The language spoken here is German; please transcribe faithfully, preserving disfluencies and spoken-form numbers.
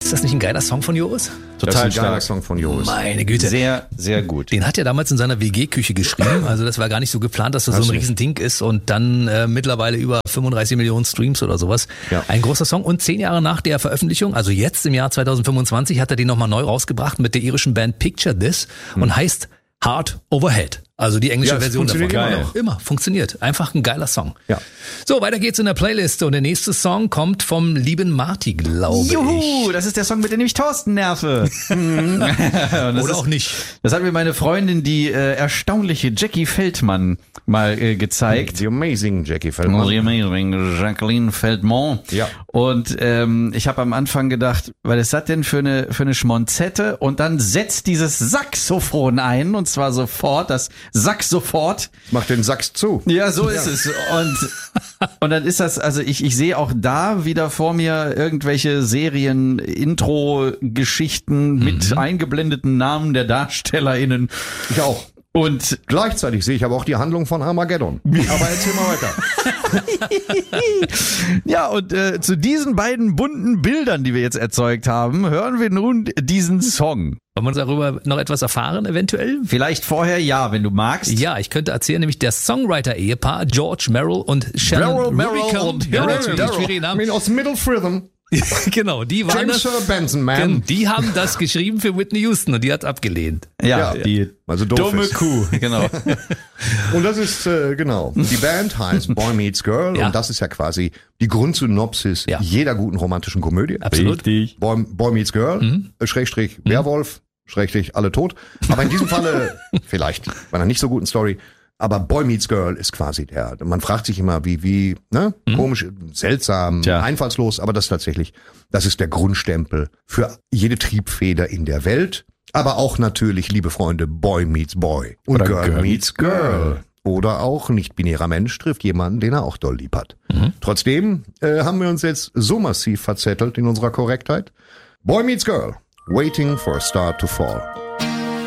Ist das nicht ein geiler Song von Joris? Total das ist ein geiler stark. Song von Joris. Meine Güte. Sehr, sehr gut. Den hat er damals in seiner W G-Küche geschrieben. Also das war gar nicht so geplant, dass das so ein Riesending ist. Und dann äh, mittlerweile über fünfunddreißig Millionen Streams oder sowas. Ja. Ein großer Song. Und zehn Jahre nach der Veröffentlichung, also jetzt im Jahr zweitausendfünfundzwanzig, hat er den nochmal neu rausgebracht mit der irischen Band Picture This hm. und heißt Heart Overhead. Also die englische Ja, es Version davon. funktioniert immer noch. Immer, funktioniert. Einfach ein geiler Song. Ja. So, weiter geht's in der Playlist. Und der nächste Song kommt vom lieben Marty, glaube ich. Juhu, das ist der Song, mit dem ich Thorsten nerve. Oder ist, auch nicht. Das hat mir meine Freundin, die äh, erstaunliche Jackie Feldmann, mal äh, gezeigt. The Amazing Jackie Feldman. The Amazing Jacqueline Feldman. Ja. Und ähm, ich habe am Anfang gedacht, was ist das denn für eine für eine Schmonzette? Und dann setzt dieses Saxophon ein, und zwar sofort, das Sax sofort. Mach den Sax zu. Ja, so ist es. Und und dann ist das, also ich ich sehe auch da wieder vor mir irgendwelche Serien-Intro-Geschichten mhm. mit eingeblendeten Namen der DarstellerInnen. Ich auch. Und gleichzeitig sehe ich aber auch die Handlung von Armageddon. Aber erzähl mal weiter. Ja, und äh, zu diesen beiden bunten Bildern, die wir jetzt erzeugt haben, hören wir nun diesen Song. Wollen wir darüber noch etwas erfahren, eventuell? Vielleicht vorher, ja, wenn du magst. Ja, ich könnte erzählen, nämlich der Songwriter-Ehepaar George Merrill und Shannon Rubicon. und Ja, Darryl. natürlich, schwierige I Namen. mean, aus Middle Fritham. Genau, die waren James das, Earl Benson, man. die haben das geschrieben für Whitney Houston und die hat abgelehnt. Ja, Ja, die also doof dumme ist. Kuh, genau. Und das ist, äh, genau, die Band heißt Boy Meets Girl Ja. und das ist ja quasi die Grundsynopsis Ja. jeder guten romantischen Komödie. Absolut. Richtig. Boy, Boy Meets Girl, Mhm. äh, Schrägstrich Werwolf, Schrägstrich alle tot. Aber in diesem Falle vielleicht bei einer nicht so guten Story. Aber Boy Meets Girl ist quasi der, man fragt sich immer, wie, wie, ne, Mhm. komisch, seltsam, Tja. einfallslos, aber das ist tatsächlich, das ist der Grundstempel für jede Triebfeder in der Welt. Aber auch natürlich, liebe Freunde, Boy Meets Boy. Und Oder Girl, Girl Meets Girl. Oder auch nicht-binärer Mensch trifft jemanden, den er auch doll lieb hat. Mhm. Trotzdem äh, haben wir uns jetzt so massiv verzettelt in unserer Korrektheit. Boy Meets Girl. Waiting for a Star to Fall.